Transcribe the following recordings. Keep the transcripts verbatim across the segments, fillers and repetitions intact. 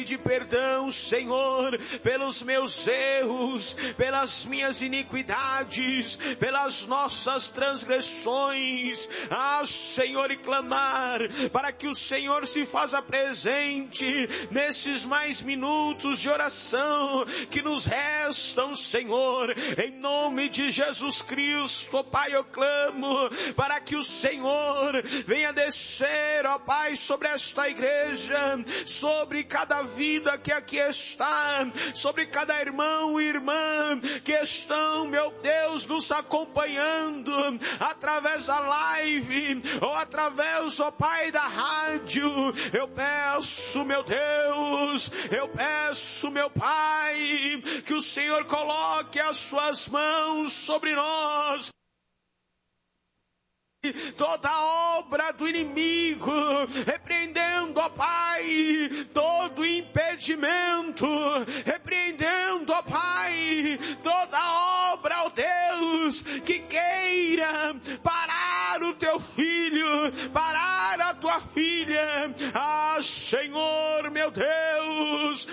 de perdão, Senhor, pelos meus erros, pelas minhas iniquidades, pelas nossas transgressões. Ah, Senhor, e clamar para que o Senhor se faça presente nesses mais minutos de oração que nos restam, Senhor. Em nome de Jesus Cristo, ó Pai, eu clamo para que o Senhor venha descer, ó Pai, sobre esta igreja, sobre cada vida que aqui está, sobre cada irmão e irmã que estão, meu Deus, nos acompanhando através da live ou através, ó Pai, da rádio. Eu peço, meu Deus, eu peço, meu Pai, que o Senhor coloque as suas mãos sobre nós. Toda obra do inimigo, repreendendo, ó Pai, todo impedimento, repreendendo, ó Pai, toda obra, ó Deus, que queira parar o teu filho, parar a tua filha. Ah, Senhor, meu Deus,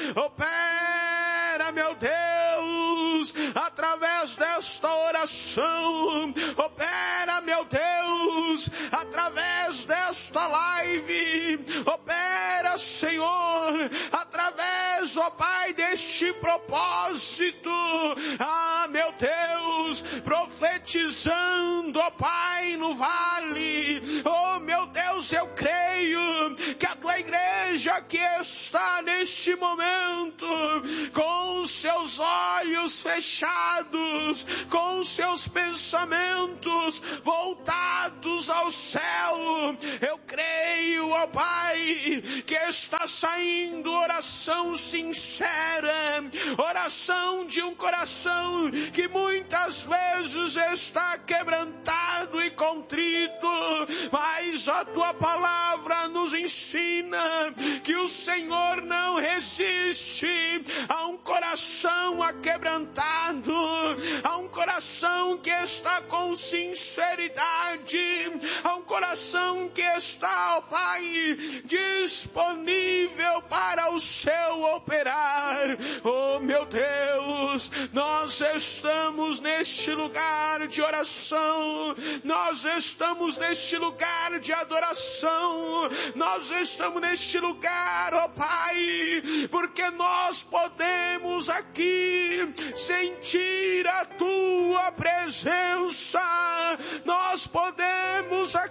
opera, meu Deus, através desta oração, opera, meu Deus, através desta live, opera, Senhor, através, ó Pai, deste propósito. Ah, meu Deus, profetizando, ó Pai, no vale. Oh, meu Deus, eu creio que a tua igreja que está neste momento, com os seus olhos fechados, com os seus pensamentos voltados ao céu, eu creio, ó Pai, que está saindo oração sincera, oração de um coração que muitas vezes está quebrantado e contrito, mas a tua palavra nos ensina que o Senhor não resiste a um coração aquebrantado, a um coração que está com sinceridade, a um coração que está, ó Pai, disponível para o seu operar. Oh, meu Deus, nós estamos neste lugar de oração, nós estamos neste lugar de adoração, nós estamos neste lugar, ó Pai, porque nós podemos aqui sentir a tua presença, nós podemos aqui